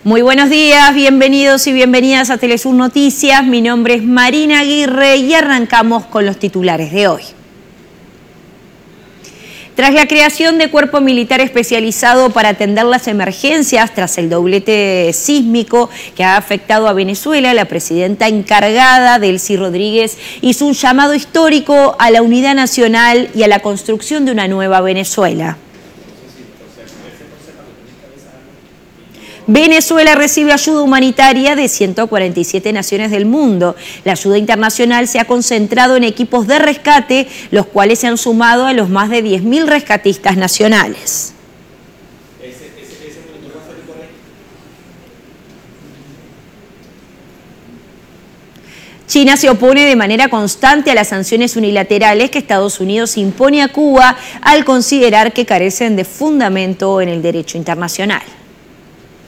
Muy buenos días, bienvenidos y bienvenidas a Telesur Noticias. Mi nombre es Marina Aguirre y arrancamos con los titulares de hoy. Tras la creación de cuerpo militar especializado para atender las emergencias tras el doblete sísmico que ha afectado a Venezuela, la presidenta encargada, Delcy Rodríguez, hizo un llamado histórico a la unidad nacional y a la construcción de una nueva Venezuela. Venezuela recibe ayuda humanitaria de 147 naciones del mundo. La ayuda internacional se ha concentrado en equipos de rescate, los cuales se han sumado a los más de 10.000 rescatistas nacionales. China se opone de manera constante a las sanciones unilaterales que Estados Unidos impone a Cuba al considerar que carecen de fundamento en el derecho internacional.